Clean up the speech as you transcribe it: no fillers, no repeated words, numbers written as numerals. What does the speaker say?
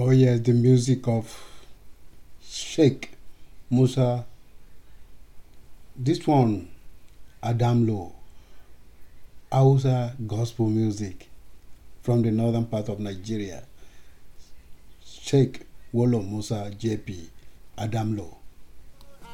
Oh yes, the music of Sheikh Musa. This one, Adam Low, Hausa gospel music from the northern part of Nigeria. Sheikh Wolo Musa JP, Adam Low.